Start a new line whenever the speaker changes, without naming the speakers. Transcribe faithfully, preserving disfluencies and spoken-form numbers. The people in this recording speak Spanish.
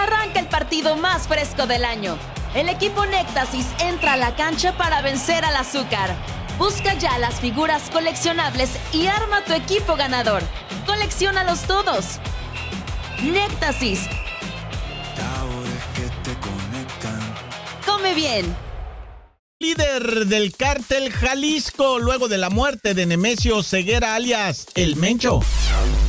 Arranca el partido más fresco del año. El equipo Néctasis entra a la cancha para vencer al azúcar. Busca ya las figuras coleccionables y arma tu equipo ganador. ¡Colecciónalos todos! Néctasis.
Sabores que te conectan.
Come bien.
Líder del cártel Jalisco luego de la muerte de Nemesio Ceguera alias El Mencho.